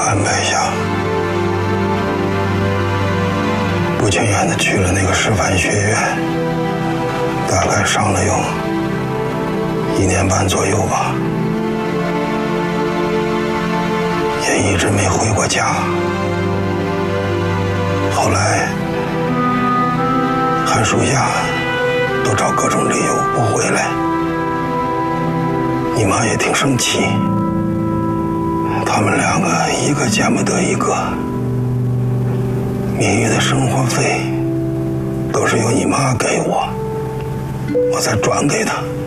安排下，不情愿的去了那个师范学院，大概上了有1年半左右吧，也一直没回过家。后来寒暑假都找各种理由不回来，你妈也挺生气。他们2个一个见不得一个，蜜月的生活费都是由你妈给我，我再转给她。